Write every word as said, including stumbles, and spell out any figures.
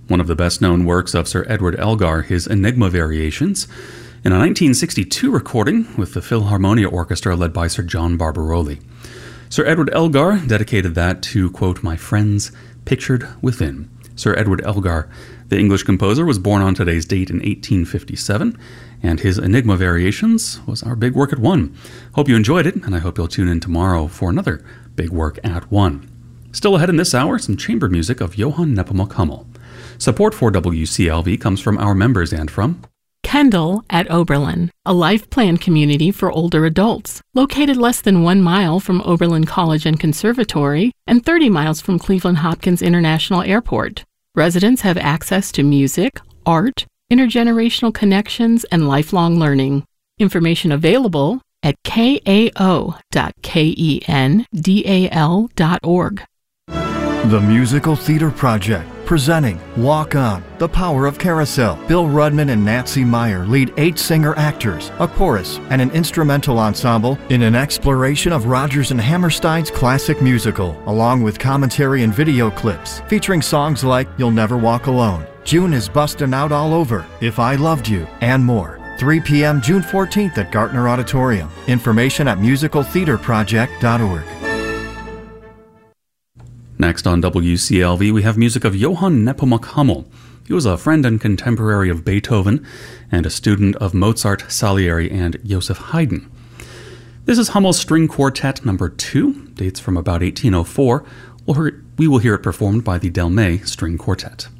one of the best-known works of Sir Edward Elgar, his Enigma Variations, in a nineteen sixty-two recording with the Philharmonia Orchestra led by Sir John Barbaroli. Sir Edward Elgar dedicated that to, quote, "my friends pictured within." Sir Edward Elgar, the English composer, was born on today's date in eighteen fifty-seven, and his Enigma Variations was our Big Work at One. Hope you enjoyed it, and I hope you'll tune in tomorrow for another Big Work at One. Still ahead in this hour, some chamber music of Johann Nepomuk Hummel. Support for W C L V comes from our members and from Kendall at Oberlin, a life plan community for older adults, located less than one mile from Oberlin College and Conservatory and thirty miles from Cleveland Hopkins International Airport. Residents have access to music, art, intergenerational connections, and lifelong learning. Information available at k a o dot kendal dot org. The Musical Theater Project, presenting Walk On, The Power of Carousel. Bill Rudman and Nancy Meyer lead eight singer-actors, a chorus, and an instrumental ensemble in an exploration of Rodgers and Hammerstein's classic musical, along with commentary and video clips featuring songs like You'll Never Walk Alone, June is Bustin' Out All Over, If I Loved You, and more. three p.m. June fourteenth at Gartner Auditorium. Information at musical theater project dot org. Next on W C L V, we have music of Johann Nepomuk Hummel. He was a friend and contemporary of Beethoven and a student of Mozart, Salieri, and Joseph Haydn. This is Hummel's String Quartet number two, dates from about eighteen oh four. We will hear it performed by the Delmay String Quartet.